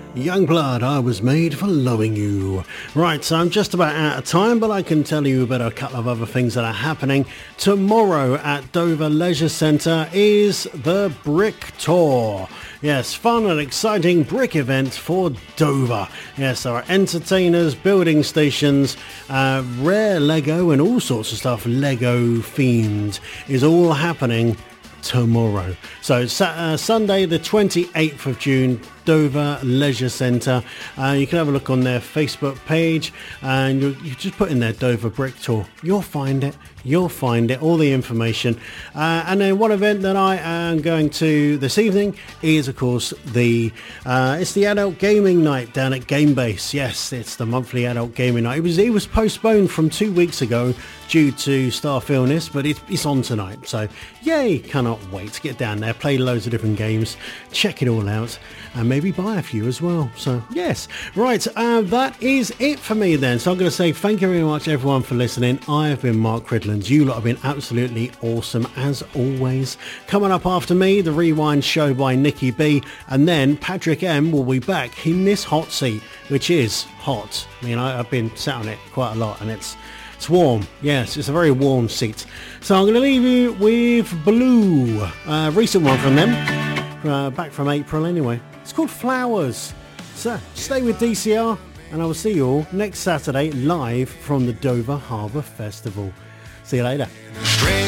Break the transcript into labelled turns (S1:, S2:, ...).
S1: Youngblood, I was made for loving you. Right, so I'm just about out of time, but I can tell you about a couple of other things that are happening. Tomorrow at Dover Leisure Centre is the Brick Tour. Yes, fun and exciting brick event for Dover. Yes, there are entertainers, building stations, rare Lego and all sorts of stuff Lego themed is all happening tomorrow. So Sunday the 28th of June, Dover Leisure Centre. You can have a look on their Facebook page and you just put in there Dover Brick Tour. You'll find it. All the information. And then one event that I am going to this evening is, of course, it's the adult gaming night down at Gamebase. Yes, it's the monthly adult gaming night. It was postponed from 2 weeks ago due to staff illness, but it's on tonight. So yay, cannot wait to get down there, play loads of different games, check it all out, and maybe buy a few as well. So yes, right, that is it for me then. So I'm going to say thank you very much everyone for listening. I have been Mark Cridland. You lot have been absolutely awesome as always. Coming up after me, the Rewind Show by Nikki B, and then Patrick M will be back in this hot seat, which is hot. I mean, I've been sat on it quite a lot and it's warm. Yes, it's a very warm seat. So I'm going to leave you with Blue, recent one from them, back from April anyway. It's called Flowers. So stay with DCR and I will see you all next Saturday live from the Dover Harbour Festival. See you later.